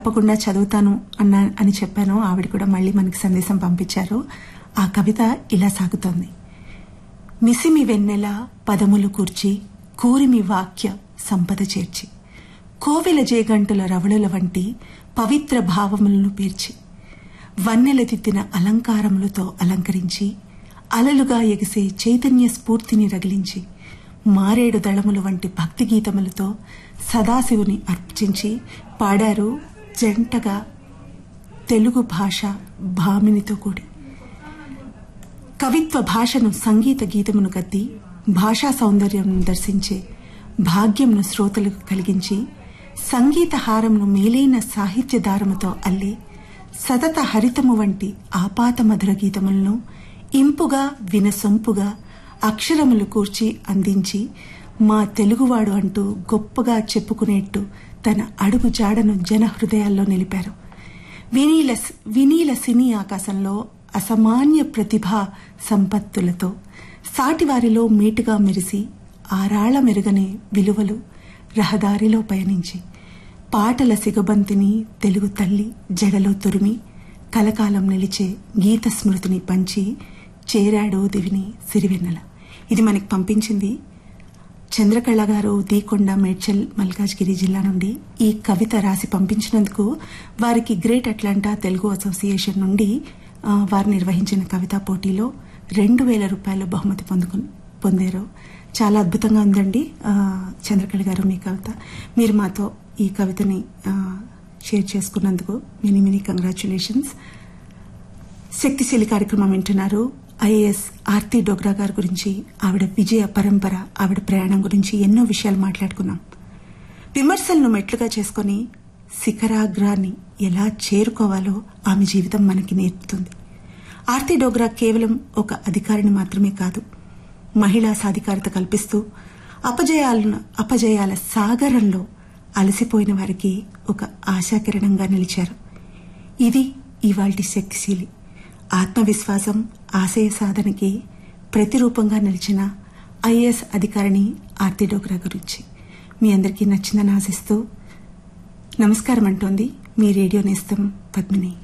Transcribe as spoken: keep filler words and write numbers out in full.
తప్పకుండా చదువుతాను అన్న అని చెప్పాను. ఆవిడ కూడా మళ్ళీ మనకి సందేశం పంపించారు. ఆ కవిత ఇలా సాగుతోంది. మిసిమి వెన్నెల పదములు కూర్చి కూరిమి వాక్య సంపద చేర్చి కోవెల జేగంటుల రవళుల వంటి పవిత్ర భావములను పీర్చి వన్నెల దిద్దిన అలంకారములతో అలంకరించి అలలుగా ఎగిసే చైతన్య స్ఫూర్తిని రగిలించి మారేడు దళముల వంటి భక్తి గీతములతో సదాశివుని అర్చించి పాడారు జంటగా తెలుగు భాష భామినితో కూడి. కవిత్వ భాషను సంగీత గీతమును కద్ది భాషా సౌందర్యం దర్శించే భాగ్యంను శ్రోతలకు కలిగించి సంగీత హారమును మేలైన సాహిత్య దారముతో అల్లి సతత హరితము వంటి ఆపాత మధుర గీతములను ఇంపుగా వినసొంపుగా అక్షరములు కూర్చి అందించి మా తెలుగువాడు అంటూ గొప్పగా చెప్పుకునేట్టు తన అడుగు జాడను జన హృదయాల్లో నిలిపారు. వినీల వినీల సినీ ఆకాశంలో అసామాన్య ప్రతిభా సంపత్తులతో సాటివారిలో మేటుగా మెరిసి ఆరాళ్ల మెరుగనే విలువలు రహదారిలో పయనించి పాటల సిగబంతిని తెలుగు తల్లి జడలో తురిమి కలకాలం నిలిచే గీత స్మృతిని పంచి చేరాడో దివిని సిరివెన్నెల. ఇది మనకి పంపించింది చంద్రకళ గారు, దీకొండ, మేడ్చల్, మల్కాజ్గిరి జిల్లా నుండి. ఈ కవిత రాసి పంపించినందుకు వారికి గ్రేట్ అట్లాంటా తెలుగు అసోసియేషన్ నుండి వారు నిర్వహించిన కవితా పోటీలో రెండు వేల రూపాయల బహుమతి పొందుకు పొందారు. చాలా అద్భుతంగా ఉందండి చంద్రకళ గారు మీ కవిత. మీరు మాతో ఈ కవితని షేర్ చేసుకున్నందుకు మినీ మినీ కంగ్రాచ్యులేషన్స్. శక్తిశీలి కార్యక్రమం వింటున్నారు. ఐఏఎస్ ఆర్తి డోగ్రా గారి గురించి, ఆవిడ విజయ పరంపర, ఆవిడ ప్రయాణం గురించి ఎన్నో విషయాలు మాట్లాడుకున్నాం. విమర్శలను మెట్లుగా చేసుకుని శిఖరాగ్రాన్ని ఎలా చేరుకోవాలో ఆమె జీవితం మనకి నేర్పుతుంది. ఆర్తి డోగ్రా కేవలం ఒక అధికారిని మాత్రమే కాదు, మహిళా సాధికారత కల్పిస్తూ అపజయాలను అపజయాల సాగరంలో అలసిపోయిన వారికి ఒక ఆశాకిరణంగా నిలిచారు. ఇది ఇవాల్టి శక్తిశీలి. ఆత్మవిశ్వాసం, ఆశయ సాధనకి ప్రతిరూపంగా నిలిచిన ఐఏఎస్ అధికారిని ఆర్తి డోగ్రా గురించి మీ అందరికీ నచ్చిందని ఆశిస్తూ నమస్కారం అంటోంది మీ రేడియో నేస్తం పద్మిని.